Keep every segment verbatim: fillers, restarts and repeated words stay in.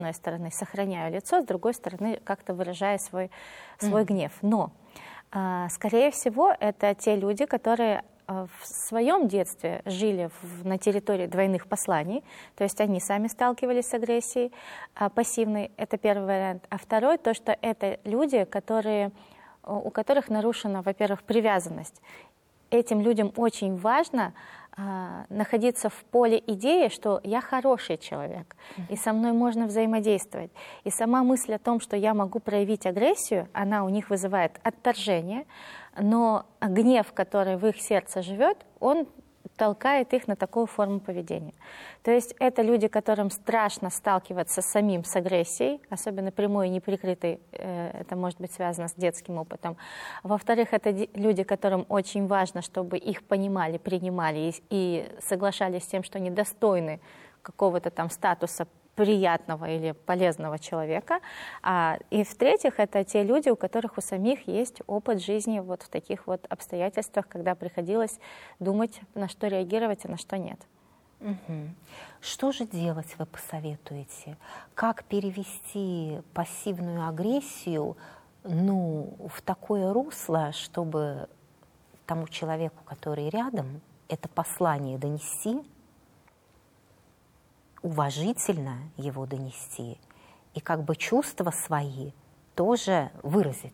одной стороны, сохраняю лицо, с другой стороны, как-то выражаю свой, свой mm. гнев. Но, э, скорее всего, это те люди, которые э, в своем детстве жили в, на территории двойных посланий, то есть они сами сталкивались с агрессией э, пассивной, это первый вариант. А второй, то, что это люди, которые, у которых нарушена, во-первых, привязанность. Этим людям очень важно а, находиться в поле идеи, что я хороший человек, mm-hmm. и со мной можно взаимодействовать. И сама мысль о том, что я могу проявить агрессию, она у них вызывает отторжение, но гнев, который в их сердце живет, он толкает их на такую форму поведения. То есть это люди, которым страшно сталкиваться самим с агрессией, особенно прямой и неприкрытой, это может быть связано с детским опытом. Во-вторых, это люди, которым очень важно, чтобы их понимали, принимали и, и соглашались с тем, что они достойны какого-то там статуса приятного или полезного человека. А, и в-третьих, это те люди, у которых у самих есть опыт жизни вот в таких вот обстоятельствах, когда приходилось думать, на что реагировать, а на что нет. Угу. Что же делать, вы посоветуете? Как перевести пассивную агрессию, ну, в такое русло, чтобы тому человеку, который рядом, это послание донести, уважительно его донести и как бы чувства свои тоже выразить?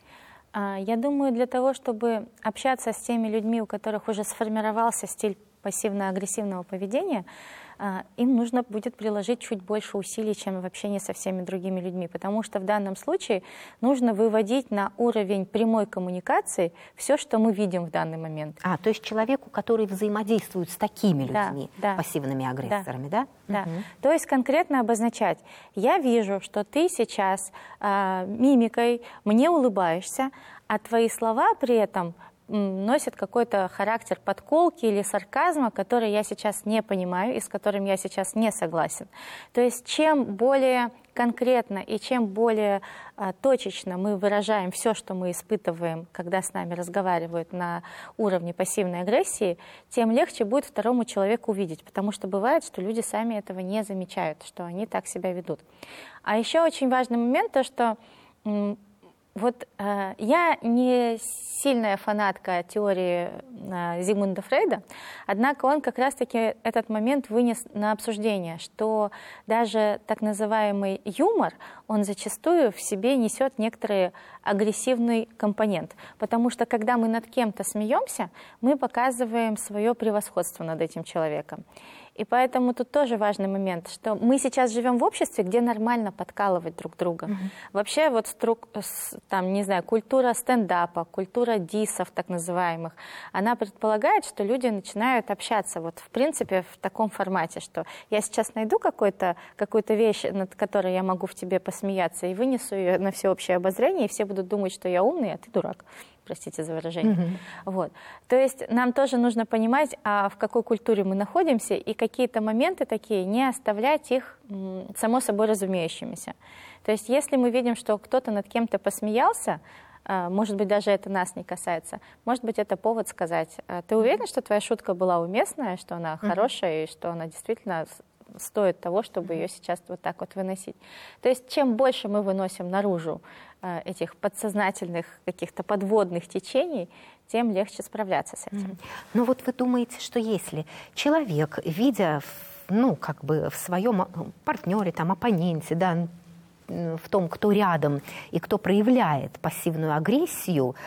Я думаю, для того, чтобы общаться с теми людьми, у которых уже сформировался стиль пассивно-агрессивного поведения, им нужно будет приложить чуть больше усилий, чем в общении со всеми другими людьми, потому что в данном случае нужно выводить на уровень прямой коммуникации все, что мы видим в данный момент. А, то есть человеку, который взаимодействует с такими людьми, да, да, пассивными агрессорами, да? Да. Угу. То есть конкретно обозначать: я вижу, что ты сейчас э, мимикой мне улыбаешься, а твои слова при этом носит какой-то характер подколки или сарказма, который я сейчас не понимаю и с которым я сейчас не согласен. То есть чем более конкретно и чем более а, точечно мы выражаем все, что мы испытываем, когда с нами разговаривают на уровне пассивной агрессии, тем легче будет второму человеку увидеть, потому что бывает, что люди сами этого не замечают, что они так себя ведут. А еще очень важный момент, то что вот э, я не сильная фанатка теории э, Зигмунда Фрейда, однако он как раз-таки этот момент вынес на обсуждение, что даже так называемый юмор, он зачастую в себе несет некоторый агрессивный компонент, потому что когда мы над кем-то смеемся, мы показываем свое превосходство над этим человеком. И поэтому тут тоже важный момент, что мы сейчас живем в обществе, где нормально подкалывать друг друга. Mm-hmm. Вообще вот струк, там, не знаю, культура стендапа, культура дисов так называемых, она предполагает, что люди начинают общаться вот в принципе в таком формате, что я сейчас найду какой-то, какую-то вещь, над которой я могу в тебе посмеяться, и вынесу ее на всеобщее обозрение, и все будут думать, что я умный, а ты дурак. Простите за выражение. Mm-hmm. Вот. То есть нам тоже нужно понимать, а в какой культуре мы находимся, и какие-то моменты такие, не оставлять их м, само собой разумеющимися. То есть если мы видим, что кто-то над кем-то посмеялся, а, может быть, даже это нас не касается, может быть, это повод сказать: ты уверен, что твоя шутка была уместная, что она mm-hmm. хорошая, и что она действительно стоит того, чтобы ее сейчас вот так вот выносить. То есть чем больше мы выносим наружу э, этих подсознательных каких-то подводных течений, тем легче справляться с этим. Mm-hmm. Ну вот вы думаете, что если человек, видя, ну, как бы в своем партнере, там, оппоненте, да, в том, кто рядом и кто проявляет пассивную агрессию,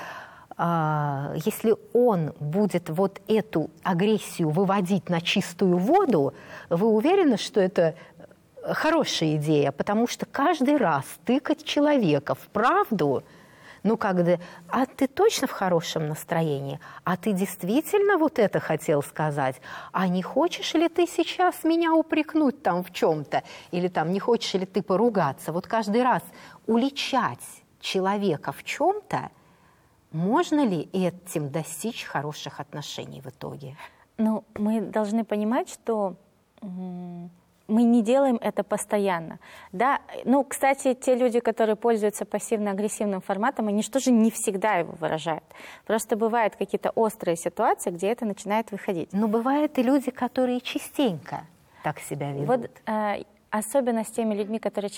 если он будет вот эту агрессию выводить на чистую воду, вы уверены, что это хорошая идея? Потому что каждый раз тыкать человека в правду, ну, когда, а ты точно в хорошем настроении? А ты действительно вот это хотел сказать? А не хочешь ли ты сейчас меня упрекнуть там в чем-то? Или там не хочешь ли ты поругаться? Вот каждый раз уличать человека в чем-то, можно ли этим достичь хороших отношений в итоге? Ну, мы должны понимать, что м- мы не делаем это постоянно. Да? Ну, кстати, те люди, которые пользуются пассивно-агрессивным форматом, они же тоже не всегда его выражают. Просто бывают какие-то острые ситуации, где это начинает выходить. Но бывают и люди, которые частенько так себя ведут. Вот, э, Особенно с теми людьми, которые